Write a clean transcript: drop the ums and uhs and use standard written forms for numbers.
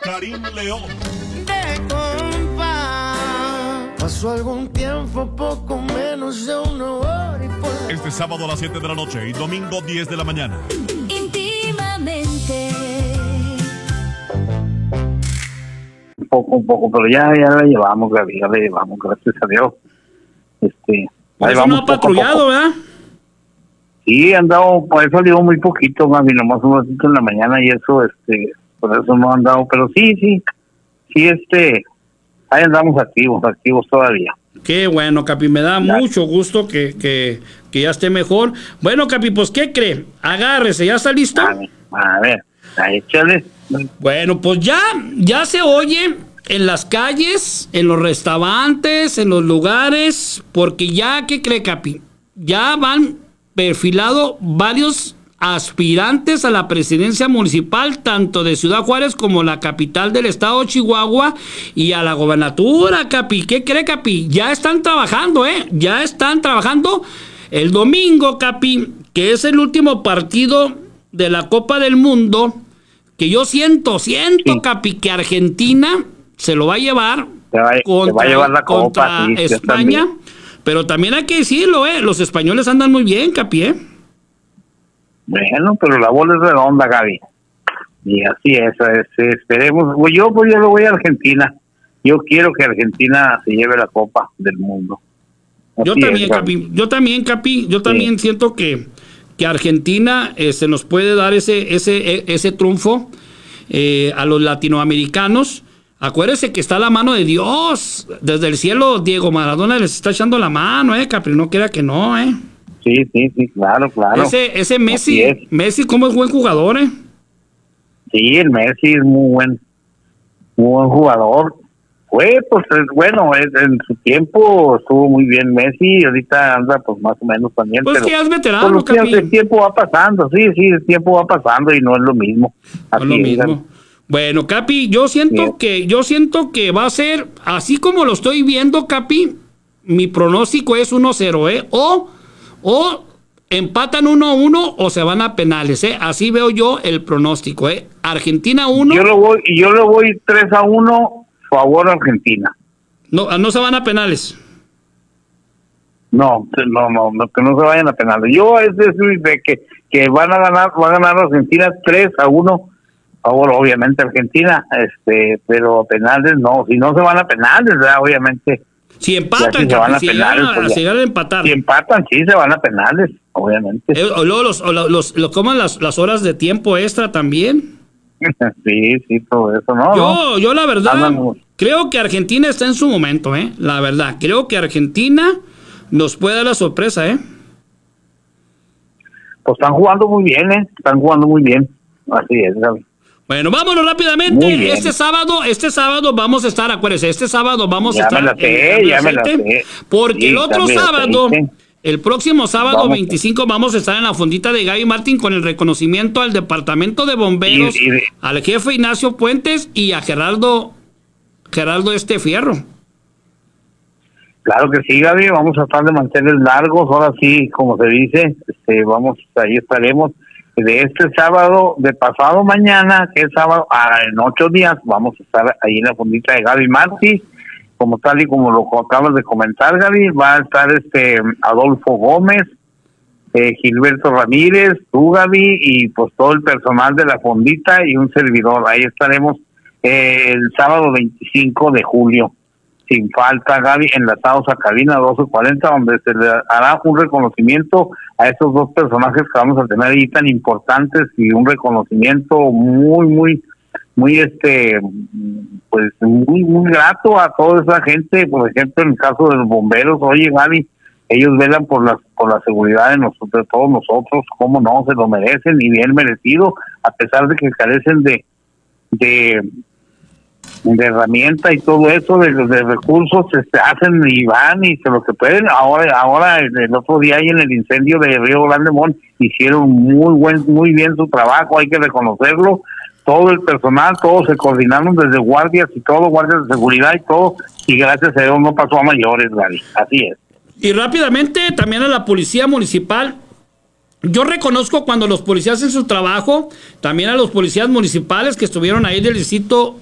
Karim León. De compa. Pasó algún tiempo, poco menos de una hora y por... Este sábado a las 7 de la noche y domingo 10 de la mañana. Íntimamente. Un poco, pero ya la llevamos, Gaby, ya la llevamos, gracias a Dios. Por eso no ha patrullado, ¿verdad? Sí, andado, por eso digo muy poquito, Gaby, nomás un ratito en la mañana y eso, por eso no han andado, pero sí, ahí andamos activos todavía. Qué bueno, Capi, me da mucho gusto que ya esté mejor. Bueno, Capi, pues, ¿qué cree? Agárrese, ¿ya está listo? A ver, échale. Bueno, pues ya se oye en las calles, en los restaurantes, en los lugares, porque ya, ¿qué cree, Capi? Ya van perfilado varios aspirantes a la presidencia municipal, tanto de Ciudad Juárez como la capital del estado de Chihuahua, y a la gobernatura, Capi. ¿Qué cree, Capi? Ya están trabajando, ya están trabajando. El domingo, Capi, que es el último partido de la Copa del Mundo, que yo siento, sí, Capi, que Argentina se lo va a llevar contra sí, España. Pero también hay que decirlo, los españoles andan muy bien, Capi, Bueno, pero la bola es redonda, Gaby. Y así es, esperemos. Yo lo voy a Argentina. Yo quiero que Argentina se lleve la Copa del Mundo. Yo también, Capi. Yo también siento que Argentina se nos puede dar ese triunfo a los latinoamericanos. Acuérdese que está la mano de Dios. Desde el cielo, Diego Maradona les está echando la mano, Capi. No quiera que no, Sí, claro. Ese Messi, ¿cómo es buen jugador, Sí, el Messi es muy buen jugador. En su tiempo estuvo muy bien Messi, y ahorita anda pues más o menos también. Pues pero, que ya es veterano, Capi. El tiempo va pasando, el tiempo va pasando y no es lo mismo. No es lo mismo. Bueno, Capi, yo siento que va a ser, así como lo estoy viendo, Capi, mi pronóstico es 1-0, o empatan 1-1 o se van a penales, así veo yo el pronóstico, Argentina 1. Yo lo voy 3-1 favor Argentina. No se van a penales. No, que no se vayan a penales. Yo es de que va a ganar Argentina 3-1. Favor, obviamente Argentina, pero a penales no, si no se van a penales, ¿verdad? Obviamente. Si empatan, se van a penales, si llegan a empatar. Si empatan, sí se van a penales, obviamente. Luego coman las horas de tiempo extra también. Sí, todo eso, ¿no? Yo la verdad, creo que Argentina está en su momento, la verdad, creo que Argentina nos puede dar la sorpresa, Pues están jugando muy bien, así es, Gaby. Bueno, vámonos rápidamente. Este sábado vamos a estar, acuérdense, porque el otro sábado, el próximo sábado 25, vamos a estar en la fondita de Gaby Martín con el reconocimiento al Departamento de Bomberos, al jefe Ignacio Puentes y a Gerardo Fierro. Claro que sí, Gaby, vamos a estar de mantener largos, ahora sí, como se dice, ahí estaremos. De este sábado, de pasado mañana, que es sábado, en 8 días, vamos a estar ahí en la fondita de Gaby Martí, como tal y como lo acabas de comentar, Gaby. Va a estar Adolfo Gómez, Gilberto Ramírez, tú, Gaby, y pues todo el personal de la fondita y un servidor. Ahí estaremos el sábado 25 de julio, sin falta, Gaby, enlazados a cabina 1240, donde se le hará un reconocimiento a esos dos personajes que vamos a tener ahí tan importantes, y un reconocimiento muy muy grato a toda esa gente. Por ejemplo, en el caso de los bomberos, oye, Gaby, ellos velan por la seguridad de todos nosotros, cómo no, se lo merecen y bien merecido, a pesar de que carecen de herramienta y todo eso, de recursos, hacen y van y se lo que pueden. Ahora el otro día ahí en el incendio de Río Grande Mont hicieron muy bien su trabajo, hay que reconocerlo. Todo el personal, todos se coordinaron desde guardias y todo, guardias de seguridad y todo, y gracias a Dios no pasó a mayores, Gaby. Así es. Y rápidamente también a la policía municipal. Yo reconozco cuando los policías hacen su trabajo, también a los policías municipales que estuvieron ahí del distrito